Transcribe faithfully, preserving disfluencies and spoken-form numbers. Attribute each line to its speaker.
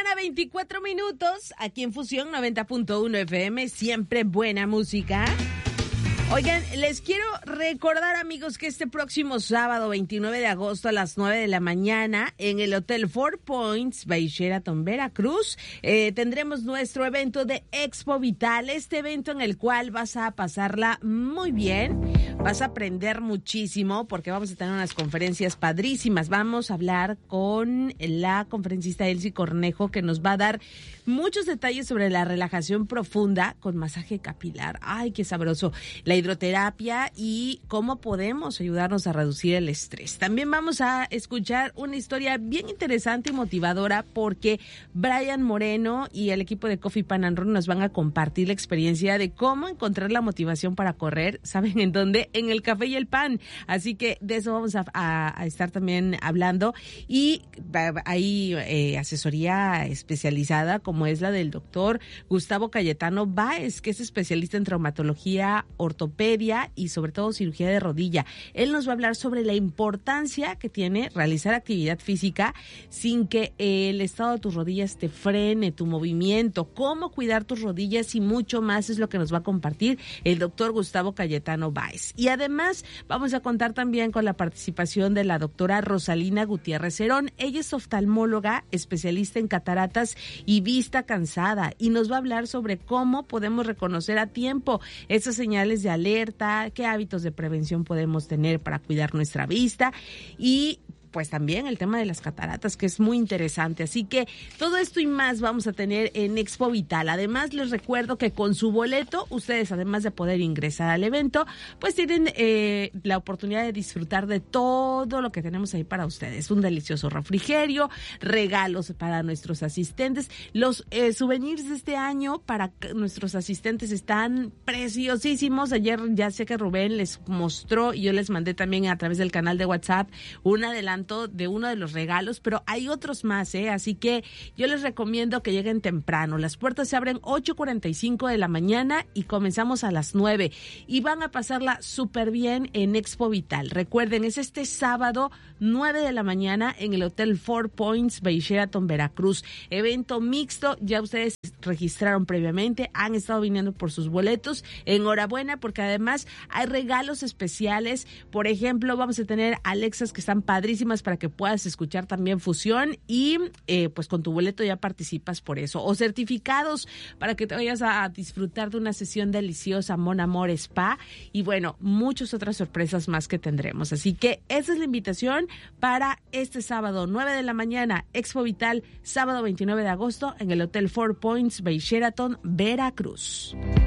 Speaker 1: mañana, veinticuatro minutos, aquí en Fusión noventa punto uno F M, siempre buena música. Oigan, les quiero recordar, amigos, que este próximo sábado, veintinueve de agosto, a las nueve de la mañana, en el Hotel Four Points by Sheraton, Veracruz, eh, tendremos nuestro evento de Expo Vital, este evento en el cual vas a pasarla muy bien, vas a aprender muchísimo, porque vamos a tener unas conferencias padrísimas. Vamos a hablar con la conferencista Elsie Cornejo, que nos va a dar muchos detalles sobre la relajación profunda con masaje capilar. ¡Ay, qué sabroso! La hidroterapia y cómo podemos ayudarnos a reducir el estrés. También vamos a escuchar una historia bien interesante y motivadora, porque Brian Moreno y el equipo de Coffee Pan and Run nos van a compartir la experiencia de cómo encontrar la motivación para correr. ¿Saben en dónde? En el café y el pan. Así que de eso vamos a, a, a estar también hablando. Y hay eh, asesoría especializada, como es la del doctor Gustavo Cayetano Báez, que es especialista en traumatología, ortopedia y sobre todo cirugía de rodilla. Él nos va a hablar sobre la importancia que tiene realizar actividad física sin que el estado de tus rodillas te frene tu movimiento, cómo cuidar tus rodillas y mucho más es lo que nos va a compartir el doctor Gustavo Cayetano Báez. Y además vamos a contar también con la participación de la doctora Rosalina Gutiérrez Herón. Ella es oftalmóloga, especialista en cataratas y vista cansada, y nos va a hablar sobre cómo podemos reconocer a tiempo esas señales de alerta, qué hábitos de prevención podemos tener para cuidar nuestra vista y pues también el tema de las cataratas, que es muy interesante. Así que todo esto y más vamos a tener en Expo Vital. Además, les recuerdo que con su boleto, ustedes, además de poder ingresar al evento, pues tienen eh, la oportunidad de disfrutar de todo lo que tenemos ahí para ustedes. Un delicioso refrigerio, regalos para nuestros asistentes. Los eh, souvenirs de este año para nuestros asistentes están preciosísimos. Ayer ya sé que Rubén les mostró y yo les mandé también a través del canal de WhatsApp un adelanto de uno de los regalos, pero hay otros más, ¿eh? Así que yo les recomiendo que lleguen temprano. Las puertas se abren ocho cuarenta y cinco de la mañana y comenzamos a las nueve. Y van a pasarla súper bien en Expo Vital. Recuerden, es este sábado, nueve de la mañana, en el Hotel Four Points by Sheraton, Veracruz. Evento mixto, ya ustedes registraron previamente, han estado viniendo por sus boletos. Enhorabuena, porque además hay regalos especiales. Por ejemplo, vamos a tener Alexas que están padrísimas para que puedas escuchar también Fusión y eh, pues con tu boleto ya participas por eso. O certificados para que te vayas a disfrutar de una sesión deliciosa, Mon Amor Spa, y bueno, muchas otras sorpresas más que tendremos. Así que esa es la invitación para este sábado, nueve de la mañana, Expo Vital, sábado veintinueve de agosto, en el Hotel Four Points by Sheraton, Veracruz.